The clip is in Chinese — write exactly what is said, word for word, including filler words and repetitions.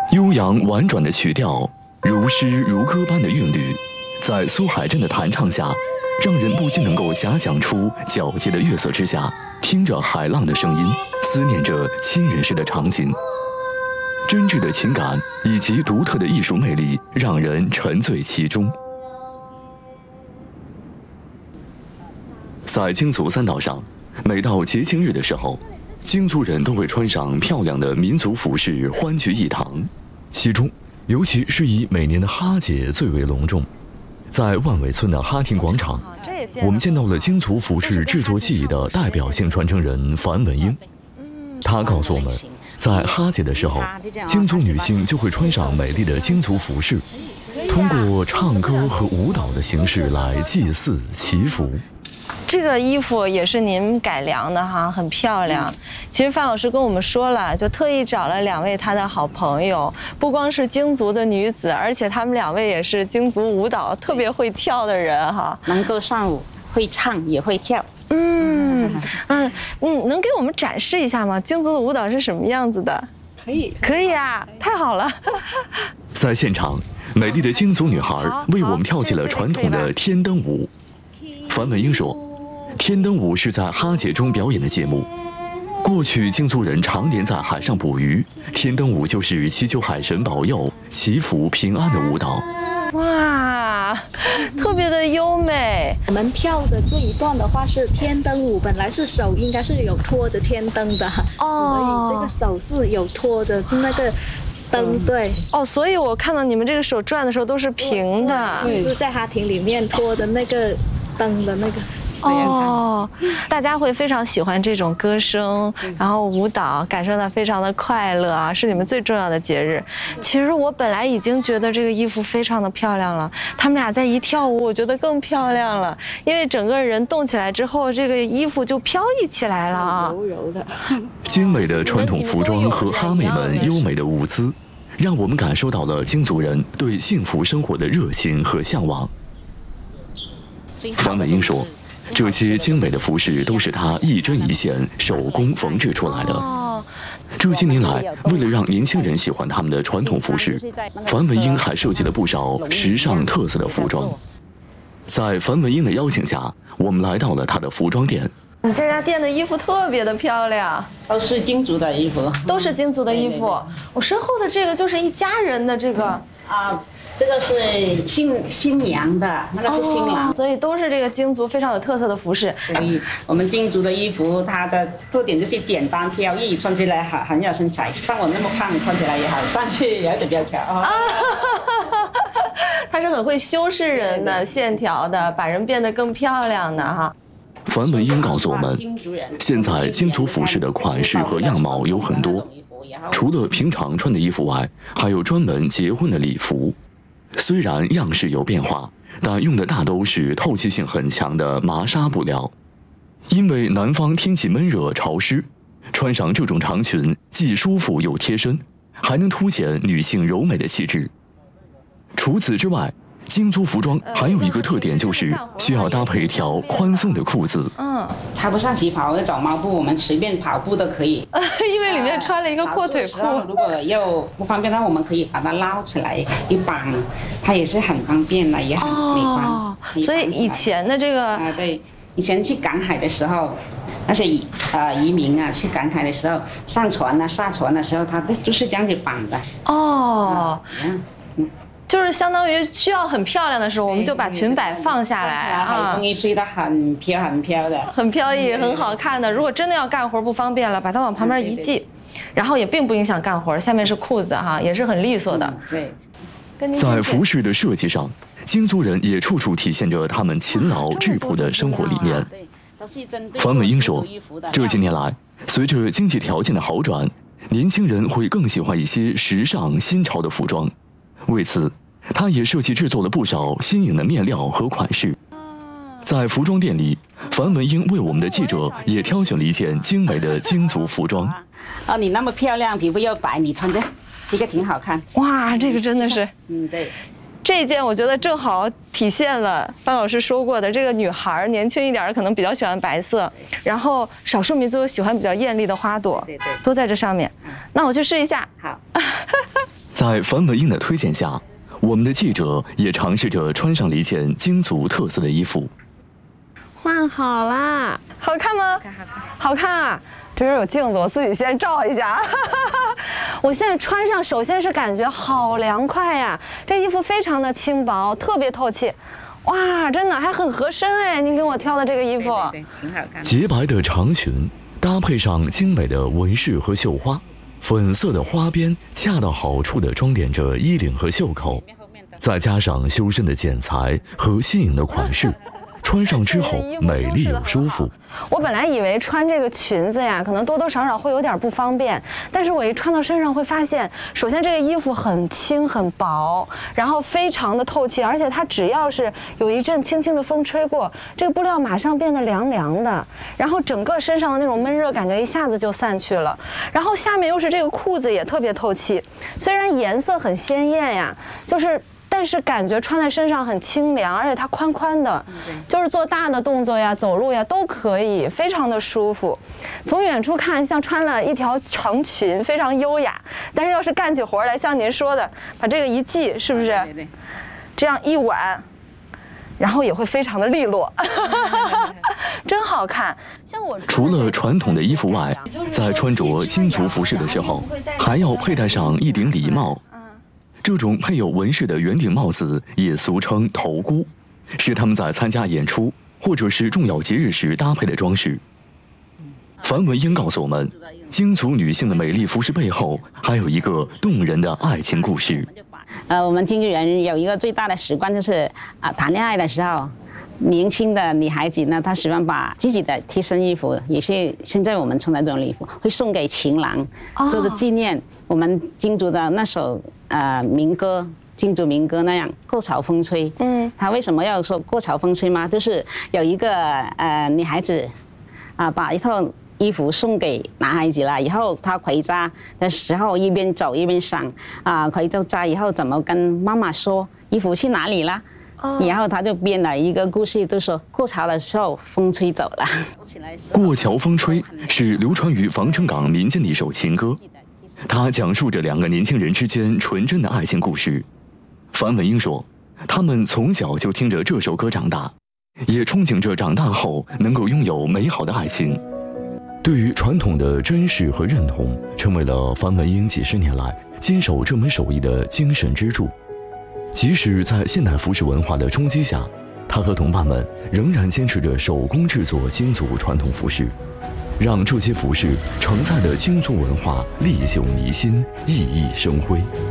悠扬婉转的曲调，如诗如歌般的韵律，在苏海镇的弹唱下，让人不禁能够遐想出皎洁的月色之下，听着海浪的声音，思念着亲人时的场景。真挚的情感以及独特的艺术魅力，让人沉醉其中。在京族三岛上，每到节庆日的时候，京族人都会穿上漂亮的民族服饰，欢聚一堂。其中，尤其是以每年的哈节最为隆重。在万尾村的哈亭广场，我们见到了京族服饰制作技艺的代表性传承人樊文英。他告诉我们，在哈节的时候，京族女性就会穿上美丽的京族服饰，通过唱歌和舞蹈的形式来祭祀祈福。 这个衣服也是您改良的哈，很漂亮。其实范老师跟我们说了，就特意找了两位他的好朋友，不光是京族的女子，而且他们两位也是京族舞蹈特别会跳的人哈， 能够上舞，会唱也会跳。 嗯嗯嗯，能给我们展示一下吗？京族的舞蹈是什么样子的？ 可以， 可以啊，太好了。 在现场，美丽的京族女孩为我们跳起了传统的天灯舞。樊文英说，天灯舞是在哈节中表演的节目。过去京族人常年在海上捕鱼，天灯舞就是祈求海神保佑、祈福平安的舞蹈。 哇，特别的优美。 我们跳的这一段的话是天灯舞，本来是手应该是有托着天灯的，哦，所以这个手是有托着是那个灯，对。 哦，所以我看到你们这个手转的时候都是平的， 就是在哈亭里面托的那个灯的那个。 哦，大家会非常喜欢这种歌声，然后舞蹈，感受到非常的快乐啊，是你们最重要的节日。其实我本来已经觉得这个衣服非常的漂亮了，他们俩在一跳舞，我觉得更漂亮了，因为整个人动起来之后，这个衣服就飘逸起来了啊， 柔柔的。 精美的传统服装和哈妹们优美的舞姿，让我们感受到了京族人对幸福生活的热情和向往。樊文英说，这些精美的服饰都是他一针一线手工缝制出来的。这些年来，为了让年轻人喜欢他们的传统服饰，樊文英还设计了不少时尚特色的服装。在樊文英的邀请下，我们来到了他的服装店。 你这家店的衣服特别的漂亮， 都是京族的衣服， 都是京族的衣服。我身后的这个就是一家人的这个啊。这个是新新娘的，那个是新郎， 哦，所以都是这个京族非常有特色的服饰。 所以我们京族的衣服，它的特点就是简单飘逸，穿起来很很有身材。像我那么胖，穿起来也好，但是有点苗条啊。 它是很会修饰人的线条的，把人变得更漂亮的哈。 樊文英告诉我们，现在京族服饰的款式和样貌有很多，除了平常穿的衣服外，还有专门结婚的礼服。虽然样式有变化，但用的大都是透气性很强的麻纱布料。因为南方天气闷热潮湿，穿上这种长裙既舒服又贴身，还能凸显女性柔美的气质。除此之外，京族服装还有一个特点，就是需要搭配一条宽松的裤子。 嗯， 它不像旗袍要找毛布，我们随便跑步都可以。 因为里面穿了一个阔腿裤。 如果要不方便，那我们可以把它捞起来一绑，它也是很方便的，也很美观。哦， 所以以前的这个啊，对，以前去赶海的时候，那些移啊移民啊去赶海的时候，上船啊下船的时候，它就是这样子绑的。 哦。嗯。就是相当于需要很漂亮的时候，我们就把裙摆放下来啊， 海风一吹它很飘很飘的， 很飘逸，很好看的。如果真的要干活不方便了，把它往旁边一系，然后也并不影响干活。下面是裤子哈，也是很利索的。 对。 在服饰的设计上，京族人也处处体现着他们勤劳质朴的生活理念。樊文英说，这些年来，随着经济条件的好转，年轻人会更喜欢一些时尚新潮的服装。为此，他也设计制作了不少新颖的面料和款式。在服装店里，樊文英为我们的记者也挑选了一件精美的京族服装。 哦，你那么漂亮，皮肤又白，你穿着这个挺好看。 哇，这个真的是， 嗯，对。 这件我觉得正好体现了范老师说过的，这个女孩年轻一点可能比较喜欢白色，然后少数民族喜欢比较艳丽的花朵， 对对， 都在这上面。那我去试一下。 好。 在樊文英的推荐下，我们的记者也尝试着穿上了一件京族特色的衣服。 换好啦，好看吗？好看，好看，好看啊！这边有镜子，我自己先照一下。我现在穿上，首先是感觉好凉快呀，这衣服非常的轻薄，特别透气。哇，真的还很合身哎！您给我挑的这个衣服， 对对对，挺好看。 洁白的长裙搭配上精美的纹饰和绣花，粉色的花边恰到好处地装点着衣领和袖口，再加上修身的剪裁和新颖的款式。穿上之后美丽又舒服。 我本来以为穿这个裙子呀，可能多多少少会有点不方便，但是我一穿到身上会发现，首先这个衣服很轻很薄，然后非常的透气，而且它只要是有一阵轻轻的风吹过，这个布料马上变得凉凉的，然后整个身上的那种闷热感觉一下子就散去了。然后下面又是这个裤子也特别透气，虽然颜色很鲜艳呀，就是。但是感觉穿在身上很清凉，而且它宽宽的，就是做大的动作呀、走路呀都可以，非常的舒服。从远处看像穿了一条长裙，非常优雅。但是要是干起活来，像您说的，把这个一系，是不是？对对。这样一挽，然后也会非常的利落，真好看。像我除了传统的衣服外，在穿着京族服饰的时候，还要佩戴上一顶礼帽。这种配有纹饰的圆顶帽子也俗称头箍，是他们在参加演出或者是重要节日时搭配的装饰。樊文英告诉我们，京族女性的美丽服饰背后还有一个动人的爱情故事。 呃，我们京剧人有一个最大的习惯，就是啊，谈恋爱的时候，年轻的女孩子呢，她喜欢把自己的贴身衣服，也是现在我们穿的这种礼服，会送给情郎，做的纪念。我们京族的那首呃民歌，京族民歌那样“过潮风吹”。嗯，他为什么要说“过潮风吹”吗？就是有一个呃女孩子，啊，把一套衣服送给男孩子了，以后他回家的时候一边走一边想，啊，回到家以后怎么跟妈妈说衣服去哪里了？然后他就编了一个故事，就说过潮的时候风吹走了。 过桥风吹是流传于防城港民间的一首情歌。它讲述着两个年轻人之间纯真的爱情故事。樊文英说，他们从小就听着这首歌长大，也憧憬着长大后能够拥有美好的爱情。对于传统的珍视和认同，成为了樊文英几十年来坚守这门手艺的精神支柱。即使在现代服饰文化的冲击下，他和同伴们仍然坚持着手工制作京族传统服饰，让这些服饰承载的京族文化历久弥新、熠熠生辉。